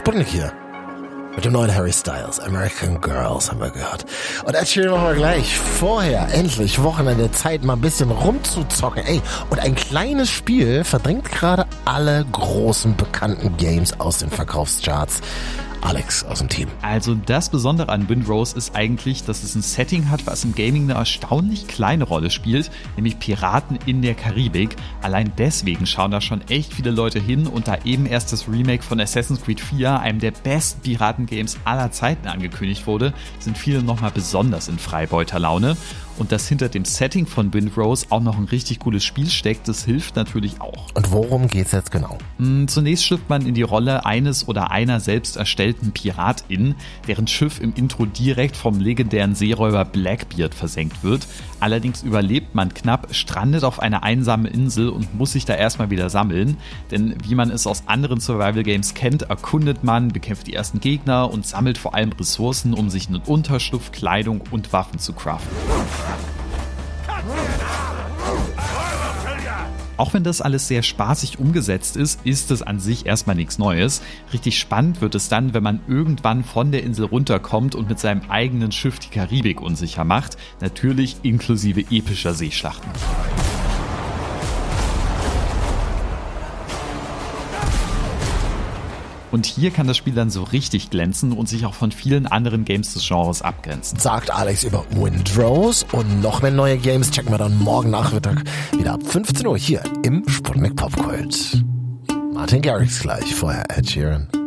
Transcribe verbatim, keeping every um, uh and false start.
Sputnik hier. Mit dem neuen Harry Styles. American Girls haben wir gehört. Und Ed Sheeran machen wir gleich. Vorher, endlich, Wochenende, Zeit, mal ein bisschen rumzuzocken. Ey, und ein kleines Spiel verdrängt gerade alle großen, bekannten Games aus den Verkaufscharts. Alex aus dem Team. Also das Besondere an Windrose ist eigentlich, dass es ein Setting hat, was im Gaming eine erstaunlich kleine Rolle spielt, nämlich Piraten in der Karibik. Allein deswegen schauen da schon echt viele Leute hin und da eben erst das Remake von Assassin's Creed vier, einem der besten Piratengames aller Zeiten, angekündigt wurde, sind viele nochmal besonders in Freibeuterlaune. Und dass hinter dem Setting von Windrose auch noch ein richtig cooles Spiel steckt, das hilft natürlich auch. Und worum geht's jetzt genau? Zunächst schlüpft man in die Rolle eines oder einer selbst erstellten Piratin, deren Schiff im Intro direkt vom legendären Seeräuber Blackbeard versenkt wird. Allerdings überlebt man knapp, strandet auf einer einsamen Insel und muss sich da erstmal wieder sammeln. Denn wie man es aus anderen Survival-Games kennt, erkundet man, bekämpft die ersten Gegner und sammelt vor allem Ressourcen, um sich einen Unterschlupf, Kleidung und Waffen zu craften. Auch wenn das alles sehr spaßig umgesetzt ist, ist es an sich erstmal nichts Neues. Richtig spannend wird es dann, wenn man irgendwann von der Insel runterkommt und mit seinem eigenen Schiff die Karibik unsicher macht. Natürlich inklusive epischer Seeschlachten. Und hier kann das Spiel dann so richtig glänzen und sich auch von vielen anderen Games des Genres abgrenzen. Sagt Alex über Windrose, und noch mehr neue Games checken wir dann morgen Nachmittag wieder ab fünfzehn Uhr hier im Sputnik Popkult. Martin Garrix gleich, vorher Ed Sheeran.